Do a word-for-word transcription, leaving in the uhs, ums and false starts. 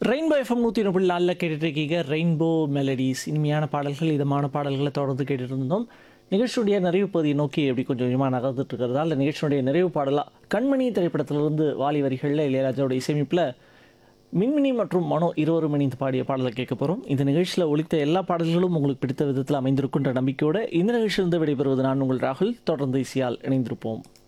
Rainbow FM நூற்றி ஒன்று நாளில் கேட்டுட்டு இருக்கீங்க. ரெயின்போ மெலடிஸ், இனிமையான பாடல்கள், இதமான பாடல்களை தொடர்ந்து கேட்டுட்டு இருந்தோம். நிகழ்ச்சியுடைய நிறைவு பகுதியை நோக்கி எப்படி கொஞ்சம் கொஞ்சமாக நகர்ந்துட்டு இருக்கிறதால அந்த நிகழ்ச்சியுடைய நிறைவு பாடலாக கண்மணி திரைப்படத்திலிருந்து வாலி வரிகளில் இளையராஜாவோட இசையமைப்பில் மின்மினி மற்றும் மனோ இருவரும் இணைந்து பாடிய பாடலை கேட்க போகிறோம். இந்த நிகழ்ச்சியில் ஒலித்த எல்லா பாடல்களும் உங்களுக்கு பிடித்த விதத்தில் அமைந்திருக்கின்ற நம்பிக்கையோடு இந்த நிகழ்ச்சியிலிருந்து விடைபெறுவது நான் உங்கள் ராகுல். தொடர்ந்து இசையால் இணைந்திருப்போம்.